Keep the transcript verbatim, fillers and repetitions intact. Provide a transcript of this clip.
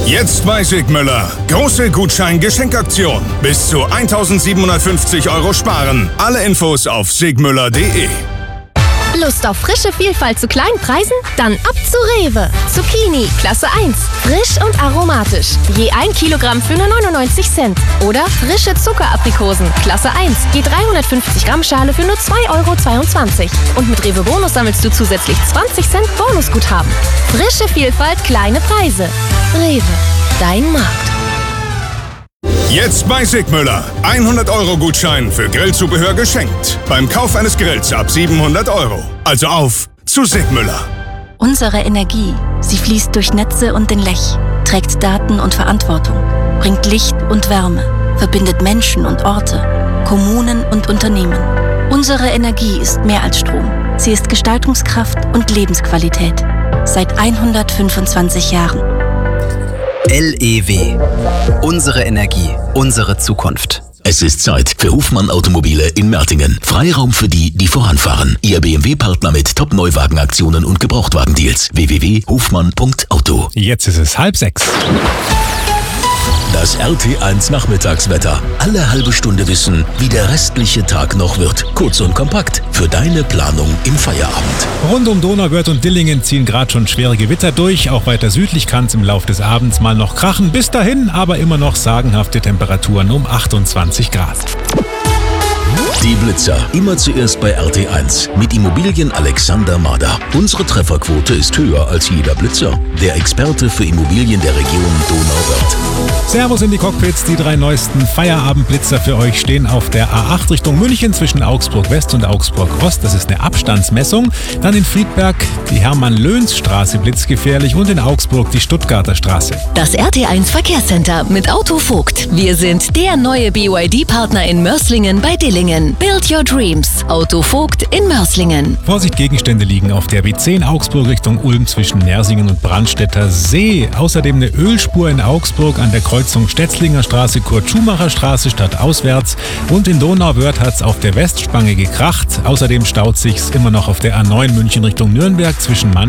Jetzt bei Sigmüller. Große Gutschein-Geschenkaktion. Bis zu eintausendsiebenhundertfünfzig Euro sparen. Alle Infos auf sigmüller punkt de. Lust auf frische Vielfalt zu kleinen Preisen? Dann ab zu Rewe. Zucchini, Klasse eins. Frisch und aromatisch. Je ein Kilogramm für nur neunundneunzig Cent. Oder frische Zuckeraprikosen, Klasse eins. Je dreihundertfünfzig Gramm Schale für nur zwei Euro zweiundzwanzig. Und mit Rewe Bonus sammelst du zusätzlich zwanzig Cent Bonusguthaben. Frische Vielfalt, kleine Preise. Rewe, dein Markt. Jetzt bei Sigmüller. hundert Euro Gutschein für Grillzubehör geschenkt. Beim Kauf eines Grills ab siebenhundert Euro. Also auf zu Sigmüller. Unsere Energie, sie fließt durch Netze und den Lech, trägt Daten und Verantwortung, bringt Licht und Wärme, verbindet Menschen und Orte, Kommunen und Unternehmen. Unsere Energie ist mehr als Strom. Sie ist Gestaltungskraft und Lebensqualität. Seit hundertfünfundzwanzig Jahren. L E W. Unsere Energie, unsere Zukunft. Es ist Zeit für Hofmann Automobile in Mertingen. Freiraum für die, die voranfahren. Ihr B M W-Partner mit Top-Neuwagenaktionen und Gebrauchtwagendeals. w w w punkt hofmann punkt auto. Jetzt ist es halb sechs. Das R T eins Nachmittagswetter. Alle halbe Stunde wissen, wie der restliche Tag noch wird. Kurz und kompakt für deine Planung im Feierabend. Rund um Donauwörth und Dillingen ziehen gerade schon schwere Gewitter durch. Auch weiter südlich kann es im Laufe des Abends mal noch krachen. Bis dahin aber immer noch sagenhafte Temperaturen um achtundzwanzig Grad. Die Blitzer. Immer zuerst bei R T eins. Mit Immobilien Alexander Mader. Unsere Trefferquote ist höher als jeder Blitzer. Der Experte für Immobilien der Region Donauwörth. Servus in die Cockpits. Die drei neuesten Feierabendblitzer für euch stehen auf der A acht Richtung München zwischen Augsburg West und Augsburg Ost. Das ist eine Abstandsmessung. Dann in Friedberg die Hermann-Löns-Straße blitzgefährlich und in Augsburg die Stuttgarter Straße. Das R T eins Verkehrscenter mit Autovogt. Wir sind der neue B Y D-Partner in Mörslingen bei Dillingen. Build your dreams. Autovogt in Mörslingen. Vorsicht, Gegenstände liegen auf der B zehn Augsburg Richtung Ulm zwischen Nersingen und Brandstätter See. Außerdem eine Ölspur in Augsburg an der Kreuzung Stetzlinger Straße, Kurt-Schumacher Straße stadtauswärts. Und in Donauwörth hat es auf der Westspange gekracht. Außerdem staut sich's immer noch auf der A neun München Richtung Nürnberg zwischen Mann